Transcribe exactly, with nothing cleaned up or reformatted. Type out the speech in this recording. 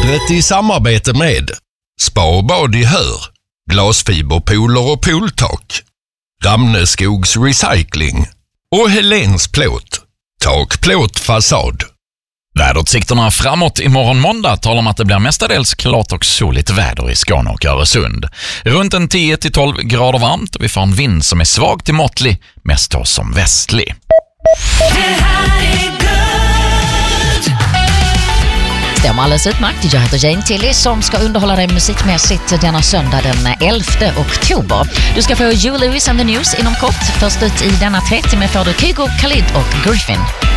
Vädret i samarbete med Spa och bad i Hör, glasfiberpooler och pooltak, Ramneskogs Recycling och Helens plåt, tak, plåt, fasad. Väderutsikterna framåt imorgon måndag talar om att det blir mestadels klart och soligt väder i Skåne och Öresund. Runt en tio till tolv grader varmt och vi får en vind som är svag till måttlig, mest då som västlig. Det här är Good. Stämmer alldeles utmärkt. Jag heter Jane Tilly som ska underhålla dig musikmässigt denna söndag den elfte oktober. Du ska få Joe Lewis and the News inom kort. Först ut i denna tre timme får du Kygo, Khalid och Griffin.